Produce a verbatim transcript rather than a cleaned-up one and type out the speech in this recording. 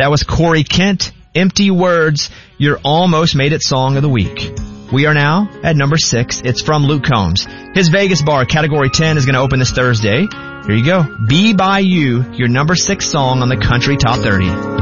That was Corey Kent, Empty Words, your almost made it song of the week. We are now at number six. It's from Luke Combs. His Vegas bar, Category ten, is going to open this Thursday. Here you go. Be By You, your number six song on the Country Top thirty.